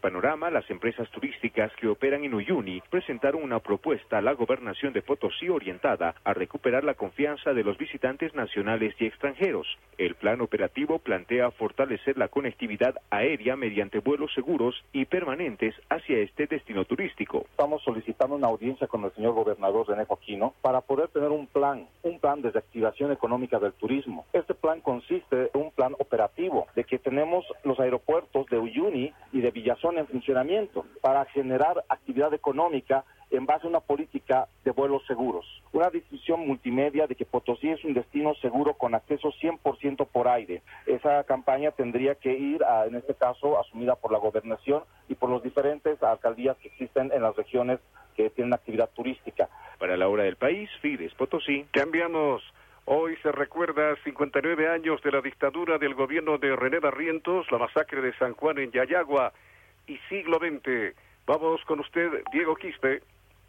Panorama, las empresas turísticas que operan en Uyuni presentaron una propuesta a la gobernación de Potosí orientada a recuperar la confianza de los visitantes nacionales y extranjeros. El plan operativo plantea fortalecer la conectividad aérea mediante vuelos seguros y permanentes hacia este destino turístico. Estamos solicitando una audiencia con el señor gobernador René Joaquino para poder tener un plan de reactivación económica del turismo. Este plan consiste en un plan operativo de que tenemos los aeropuertos de Uyuni y de Villazón en funcionamiento para generar actividad económica en base a una política de vuelos seguros. Una decisión multimedia de que Potosí es un destino seguro con acceso 100% por aire. Esa campaña tendría que ir, en este caso, asumida por la gobernación y por los diferentes alcaldías que existen en las regiones que tienen actividad turística. Para la hora del país, Fides Potosí. Cambiamos. Hoy se recuerda 59 años de la dictadura del gobierno de René Barrientos, la masacre de San Juan en Yayagua y siglo XX. Vamos con usted, Diego Quispe.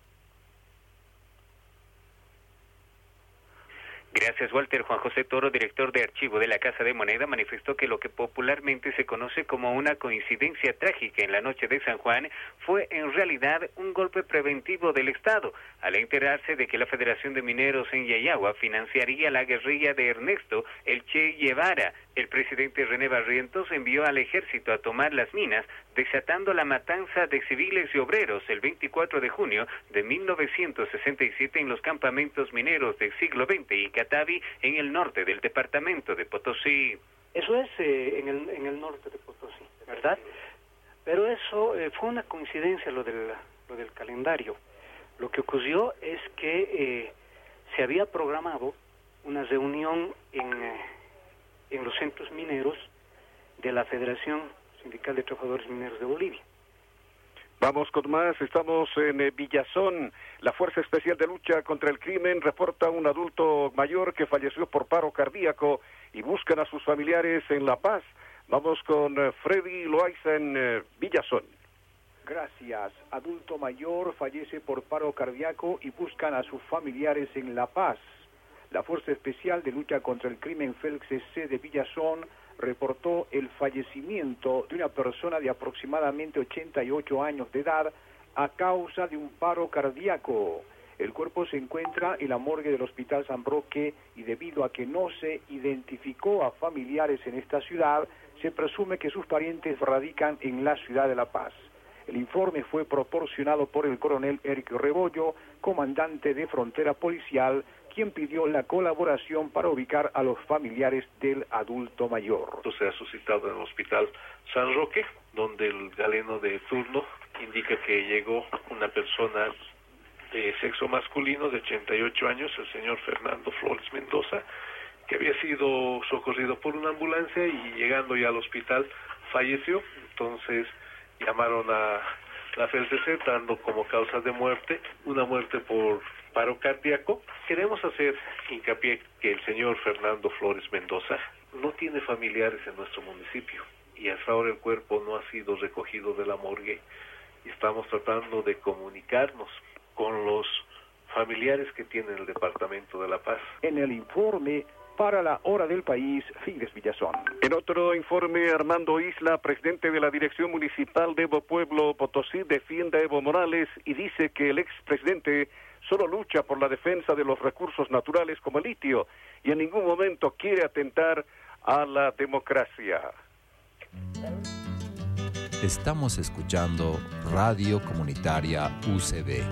Gracias, Walter. Juan José Toro, director de archivo de la Casa de Moneda, manifestó que lo que popularmente se conoce como una coincidencia trágica en la noche de San Juan fue en realidad un golpe preventivo del Estado, al enterarse de que la Federación de Mineros en Yayagua financiaría la guerrilla de Ernesto El Che Guevara. El presidente René Barrientos envió al ejército a tomar las minas, desatando la matanza de civiles y obreros el 24 de junio de 1967 en los campamentos mineros del siglo XX y Catavi, en el norte del departamento de Potosí. Eso es en el norte de Potosí, ¿verdad? Pero eso fue una coincidencia lo del calendario. Lo que ocurrió es que se había programado una reunión en los centros mineros de la Federación Sindical de Trabajadores Mineros de Bolivia. Vamos con más, estamos en Villazón. La Fuerza Especial de Lucha contra el Crimen reporta a un adulto mayor que falleció por paro cardíaco y buscan a sus familiares en La Paz. Vamos con Freddy Loaiza en Villazón. Gracias. Adulto mayor fallece por paro cardíaco y buscan a sus familiares en La Paz. La Fuerza Especial de Lucha contra el Crimen Félix C. de Villazón reportó el fallecimiento de una persona de aproximadamente 88 años de edad a causa de un paro cardíaco. El cuerpo se encuentra en la morgue del Hospital San Roque y debido a que no se identificó a familiares en esta ciudad, se presume que sus parientes radican en la ciudad de La Paz. El informe fue proporcionado por el coronel Eric Rebollo, comandante de Frontera Policial, quien pidió la colaboración para ubicar a los familiares del adulto mayor. Esto se ha suscitado en el Hospital San Roque, donde el galeno de turno indica que llegó una persona de sexo masculino de 88 años, el señor Fernando Flores Mendoza, que había sido socorrido por una ambulancia y llegando ya al hospital falleció. Entonces llamaron a la FELCC dando como causa de muerte una muerte por paro cardíaco. Queremos hacer hincapié que el señor Fernando Flores Mendoza no tiene familiares en nuestro municipio y hasta ahora el cuerpo no ha sido recogido de la morgue y estamos tratando de comunicarnos con los familiares que tiene el departamento de La Paz. En el informe para la hora del país, Fides Villazón. En otro informe, Armando Isla, presidente de la Dirección Municipal de Evo Pueblo Potosí, defiende a Evo Morales y dice que el expresidente solo lucha por la defensa de los recursos naturales como el litio y en ningún momento quiere atentar a la democracia. Estamos escuchando Radio Comunitaria UCB.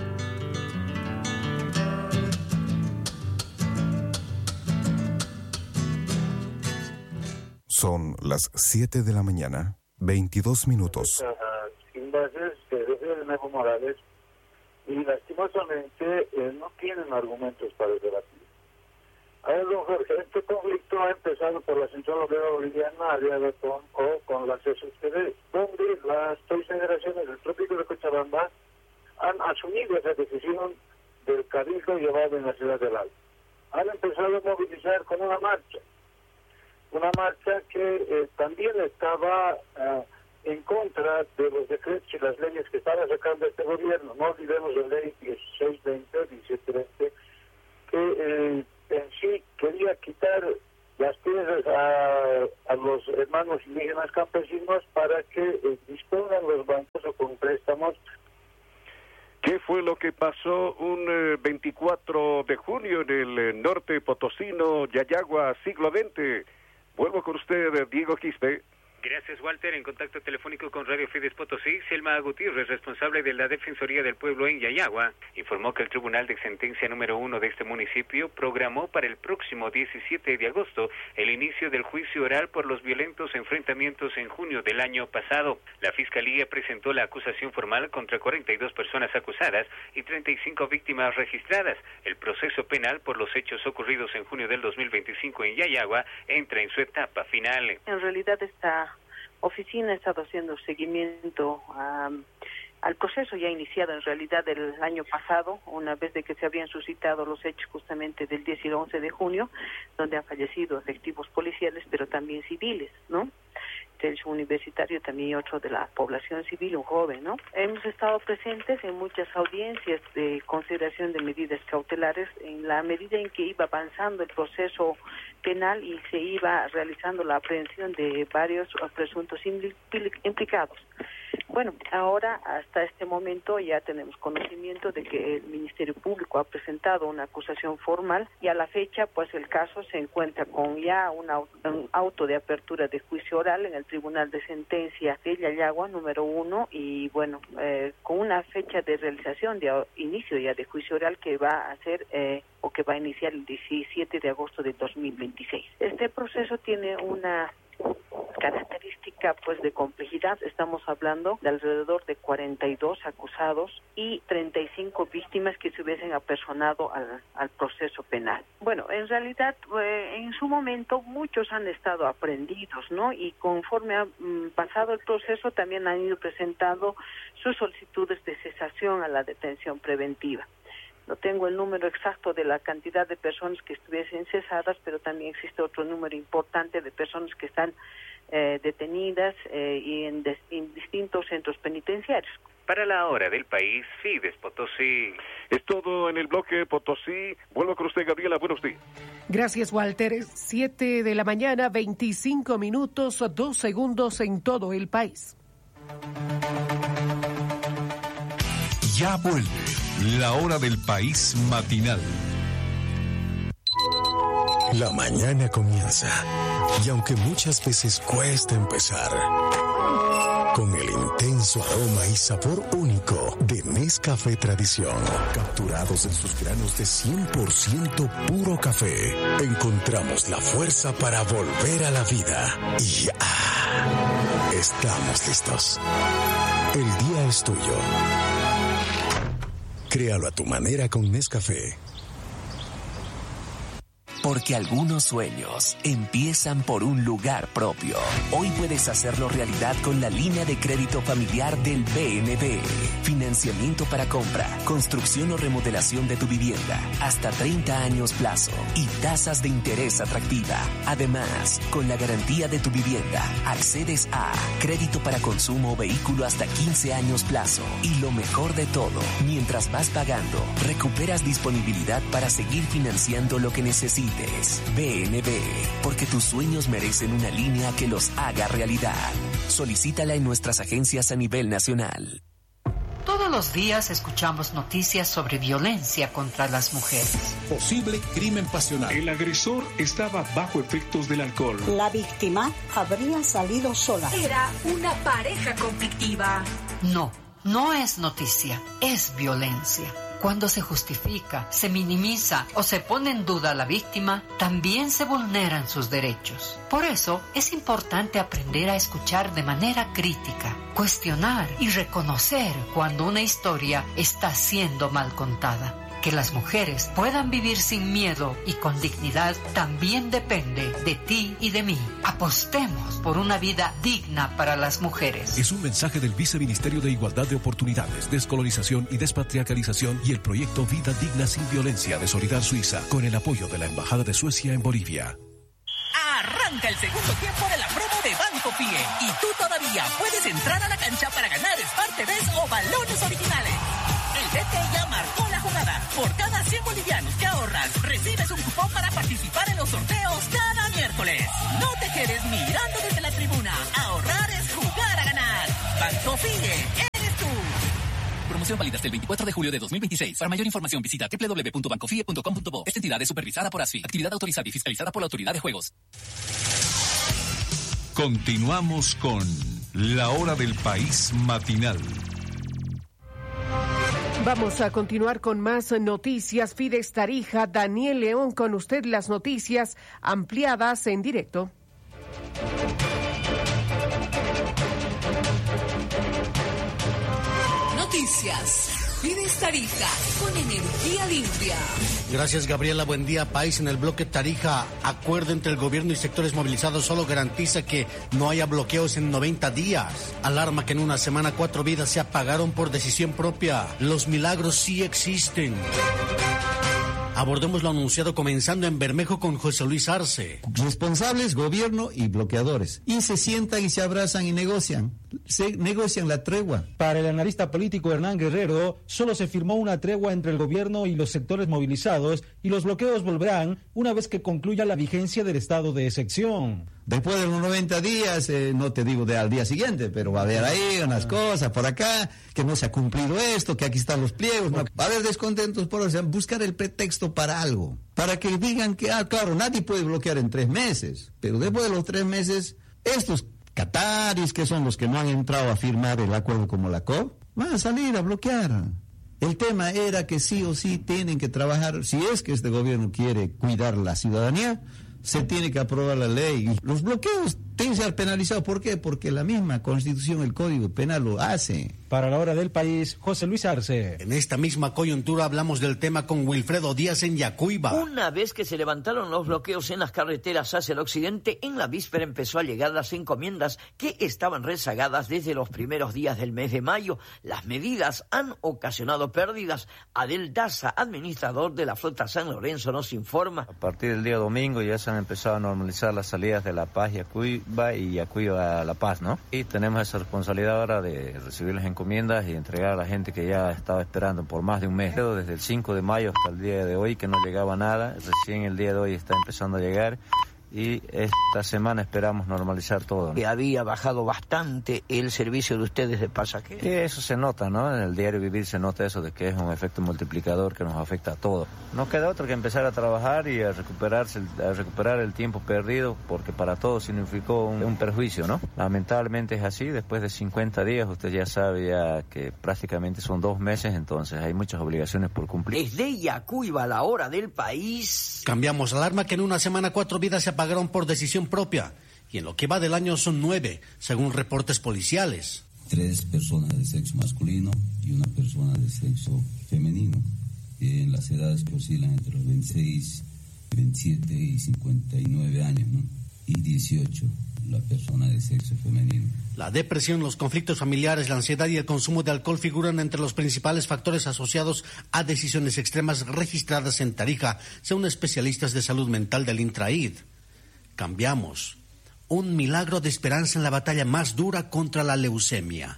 Son las 7 de la mañana, 22 minutos. Invases que defienden a Evo Morales y lastimosamente no tienen argumentos para debatir. A ver, don Jorge, este conflicto ha empezado por la Central Obrera Boliviana aliada con la CSUCD, donde las tres federaciones del Trópico de Cochabamba han asumido esa decisión del cabildo llevado en la ciudad del Alto. Han empezado a movilizar con una marcha que también estaba en contra de los decretos y las leyes que estaba sacando este gobierno. No olvidemos la ley 1620, 1720, que en sí quería quitar las tierras a los hermanos indígenas campesinos para que dispongan los o con préstamos. ¿Qué fue lo que pasó un 24 de junio en el norte potosino, Yayagua, siglo XX? Vuelvo con usted, Diego Quispe. Gracias, Walter. En contacto telefónico con Radio Fides Potosí, Selma Gutiérrez, responsable de la Defensoría del Pueblo en Yayagua, informó que el Tribunal de Sentencia número 1 de este municipio programó para el próximo 17 de agosto el inicio del juicio oral por los violentos enfrentamientos en junio del año pasado. La Fiscalía presentó la acusación formal contra 42 personas acusadas y 35 víctimas registradas. El proceso penal por los hechos ocurridos en junio del 2025 en Yayagua entra en su etapa final. En realidad esta oficina ha estado haciendo seguimiento al proceso ya iniciado en realidad el año pasado, una vez de que se habían suscitado los hechos justamente del 10 y el 11 de junio, donde han fallecido efectivos policiales, pero también civiles, ¿no? Del universitario también y otro de la población civil, un joven, ¿no? Hemos estado presentes en muchas audiencias de consideración de medidas cautelares en la medida en que iba avanzando el proceso penal y se iba realizando la aprehensión de varios presuntos implicados. Bueno, ahora hasta este momento ya tenemos conocimiento de que el Ministerio Público ha presentado una acusación formal y a la fecha pues el caso se encuentra con ya un auto de apertura de juicio oral en el Tribunal de Sentencia de Yayagua número 1 y bueno, con una fecha de realización de inicio ya de juicio oral que va a ser o que va a iniciar el 17 de agosto de 2026. Este proceso tiene una característica pues de complejidad. Estamos hablando de alrededor de 42 acusados y 35 víctimas que se hubiesen apersonado al proceso penal. Bueno, en realidad en su momento muchos han estado aprehendidos, ¿no? Y conforme ha pasado el proceso también han ido presentando sus solicitudes de cesación a la detención preventiva. No tengo el número exacto de la cantidad de personas que estuviesen cesadas, pero también existe otro número importante de personas que están detenidas y en distintos centros penitenciarios. Para la hora del país, Fides Potosí. Es todo en el bloque Potosí. Vuelvo con usted, Gabriela. Buenos días. Gracias, Walter. 7 de la mañana, 25 minutos, 2 segundos en todo el país. Ya vuelve la hora del país matinal. La mañana comienza y aunque muchas veces cuesta empezar, con el intenso aroma y sabor único de Nescafé Tradición, capturados en sus granos de 100% puro café, encontramos la fuerza para volver a la vida y estamos listos. El día es tuyo. Créalo a tu manera con Nescafé. Porque algunos sueños empiezan por un lugar propio. Hoy puedes hacerlo realidad con la línea de crédito familiar del BNB. Financiamiento para compra, construcción o remodelación de tu vivienda, hasta 30 años plazo y tasas de interés atractiva. Además, con la garantía de tu vivienda, accedes a crédito para consumo o vehículo hasta 15 años plazo. Y lo mejor de todo, mientras vas pagando, recuperas disponibilidad para seguir financiando lo que necesites. BNB, porque tus sueños merecen una línea que los haga realidad. Solicítala en nuestras agencias a nivel nacional. Todos los días escuchamos noticias sobre violencia contra las mujeres. Posible crimen pasional. El agresor estaba bajo efectos del alcohol. La víctima habría salido sola. Era una pareja conflictiva. No es noticia, es violencia. Cuando se justifica, se minimiza o se pone en duda a la víctima, también se vulneran sus derechos. Por eso, es importante aprender a escuchar de manera crítica, cuestionar y reconocer cuando una historia está siendo mal contada. Que las mujeres puedan vivir sin miedo y con dignidad también depende de ti y de mí. Apostemos por una vida digna para las mujeres. Es un mensaje del Viceministerio de Igualdad de Oportunidades, Descolonización y Despatriarcalización y el proyecto Vida Digna Sin Violencia de Solidar Suiza, con el apoyo de la Embajada de Suecia en Bolivia. Arranca el segundo tiempo de la promo de Banco Pie y tú todavía puedes entrar a la cancha para ganar Smart TVs o balones originales. El DT ya marcó la jugada. Por cada 100 bolivianos que ahorras, recibes un cupón para participar en los sorteos cada miércoles. No te quedes mirando desde la tribuna. Ahorrar es jugar a ganar. Banco Banco FIE, eres tú. Promoción válida hasta el 24 de julio de 2026. Para mayor información visita www.bancofie.com.bo. Esta entidad es supervisada por ASFI. Actividad autorizada y fiscalizada por la Autoridad de Juegos. Continuamos con La Hora del País Matinal. Vamos a continuar con más noticias. Fides Tarija, Daniel León, con usted las noticias ampliadas en directo. Noticias. Fides Tarija, con energía limpia. Gracias, Gabriela. Buen día, país. En el bloque Tarija, acuerdo entre el gobierno y sectores movilizados solo garantiza que no haya bloqueos en 90 días. Alarma que en una semana 4 vidas se apagaron por decisión propia. Los milagros sí existen. Abordemos lo anunciado comenzando en Bermejo con José Luis Arce. Responsables, gobierno y bloqueadores. Y se sientan y se abrazan y negocian. Se negocian la tregua. Para el analista político Hernán Guerrero, solo se firmó una tregua entre el gobierno y los sectores movilizados y los bloqueos volverán una vez que concluya la vigencia del estado de excepción. Después de los 90 días, no te digo al día siguiente, pero va a haber ahí unas cosas por acá, que no se ha cumplido esto, que aquí están los pliegos, no, va a haber descontentos por eso, buscar el pretexto para algo, para que digan que, claro, nadie puede bloquear en 3 meses, pero después de los 3 meses, estos cataris, que son los que no han entrado a firmar el acuerdo como la COP, van a salir a bloquear. El tema era que sí o sí tienen que trabajar, si es que este gobierno quiere cuidar la ciudadanía, se tiene que aprobar la ley. Y los bloqueos tienen que ser penalizados. ¿Por qué? Porque la misma Constitución, el Código Penal lo hace. Para la Hora del País, José Luis Arce. En esta misma coyuntura hablamos del tema con Wilfredo Díaz en Yacuiba. Una vez que se levantaron los bloqueos en las carreteras hacia el occidente, en la víspera empezó a llegar las encomiendas que estaban rezagadas desde los primeros días del mes de mayo. Las medidas han ocasionado pérdidas. Adel Daza, administrador de la flota San Lorenzo, nos informa. A partir del día domingo ya se han empezado a normalizar las salidas de La Paz, Yacuiba y Yacuiba a La Paz, ¿no? Y tenemos esa responsabilidad ahora de recibir las encomiendas y entregar a la gente que ya estaba esperando por más de un mes. Desde el 5 de mayo hasta el día de hoy que no llegaba nada, recién el día de hoy está empezando a llegar. Y esta semana esperamos normalizar todo, ¿no? Que había bajado bastante el servicio de ustedes de pasajeros. Y eso se nota, ¿no? En el diario vivir se nota eso de que es un efecto multiplicador que nos afecta a todos. No queda otro que empezar a trabajar y a recuperar el tiempo perdido, porque para todos significó un perjuicio, ¿no? Lamentablemente es así. Después de 50 días, usted ya sabe ya que prácticamente son 2 meses, entonces hay muchas obligaciones por cumplir. Desde Yacuiba, La Hora del País. Cambiamos alarma que en una semana 4 vidas se apagaron por decisión propia, y en lo que va del año son 9, según reportes policiales. 3 personas de sexo masculino y 1 persona de sexo femenino, en las edades que oscilan entre los 26, 27 y 59 años, ¿no? Y 18 la persona de sexo femenino. La depresión, los conflictos familiares, la ansiedad y el consumo de alcohol figuran entre los principales factores asociados a decisiones extremas registradas en Tarija, según especialistas de salud mental del Intraid. Cambiamos. Un milagro de esperanza en la batalla más dura contra la leucemia.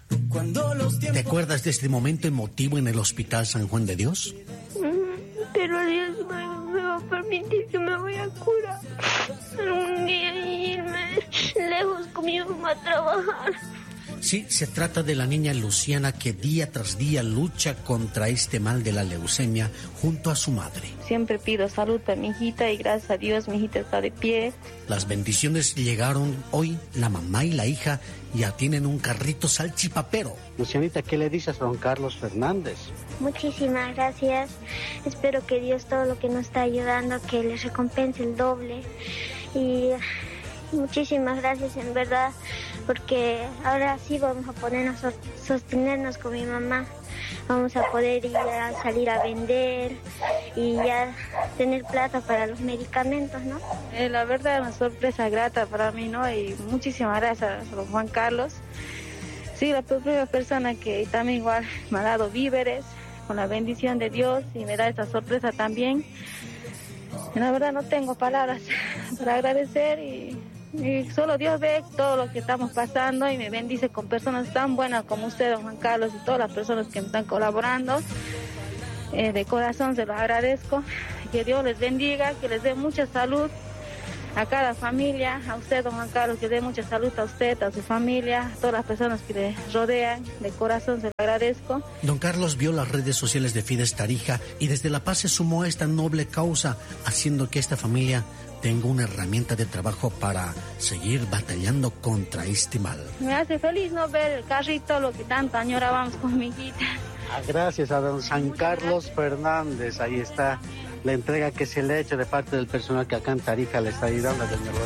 ¿Te acuerdas de este momento emotivo en el Hospital San Juan de Dios? Pero Dios no me va a permitir que me voy a curar. Algún día irme lejos con mi mamá a trabajar. Sí, se trata de la niña Luciana que día tras día lucha contra este mal de la leucemia junto a su madre. Siempre pido salud a mi hijita y gracias a Dios mi hijita está de pie. Las bendiciones llegaron hoy. La mamá y la hija ya tienen un carrito salchipapero. Lucianita, ¿qué le dices a don Carlos Fernández? Muchísimas gracias. Espero que Dios todo lo que nos está ayudando, que les recompense el doble. Y muchísimas gracias en verdad, porque ahora sí vamos a ponernos sostenernos con mi mamá. Vamos a poder ir a salir a vender y ya tener plata para los medicamentos, ¿no? La verdad, una sorpresa grata para mí, ¿no? Y muchísimas gracias a don Juan Carlos. Sí, la primera persona que también igual me ha dado víveres con la bendición de Dios y me da esta sorpresa también. Y la verdad no tengo palabras para agradecer y solo Dios ve todo lo que estamos pasando y me bendice con personas tan buenas como usted, don Juan Carlos, y todas las personas que me están colaborando. De corazón se los agradezco. Que Dios les bendiga, que les dé mucha salud a cada familia, a usted, don Juan Carlos, que dé mucha salud a usted, a su familia, a todas las personas que le rodean. De corazón se lo agradezco. Don Carlos vio las redes sociales de Fides Tarija y desde La Paz se sumó a esta noble causa, haciendo que esta familia tenga una herramienta de trabajo para seguir batallando contra este mal. Me hace feliz no ver el carrito, lo que tanto añorábamos con mi hijita. Gracias a don San Carlos Fernández, ahí está la entrega que se le ha hecho de parte del personal que acá en Tarija le está ayudando a doña